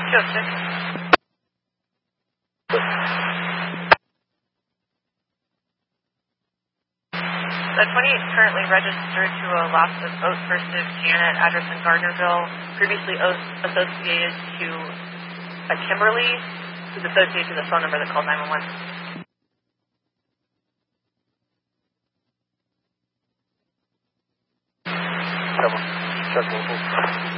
206. The 28 is currently registered to a loss of boat First Can at address in Gardnerville, previously associated to a Kimberly, who's associated to the phone number that called 911. Check local.